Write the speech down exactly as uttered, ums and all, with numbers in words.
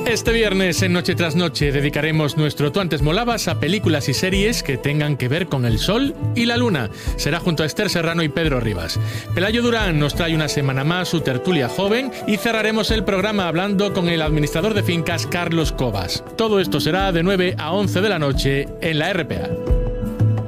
Este viernes en Noche tras Noche dedicaremos nuestro Tú antes molabas a películas y series que tengan que ver con el sol y la luna. Será junto a Esther Serrano y Pedro Rivas. Pelayo Durán nos trae una semana más su tertulia joven y cerraremos el programa hablando con el administrador de fincas Carlos Cobas. Todo esto será de nueve a once de la noche en la R P A.